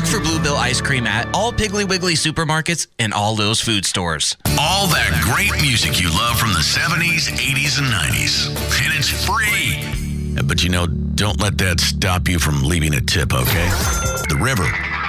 for Bluebell ice cream at all Piggly Wiggly supermarkets and all those food stores. All that great music you love from the 70s, 80s, and 90s. And it's free. But don't let that stop you from leaving a tip, okay? The River.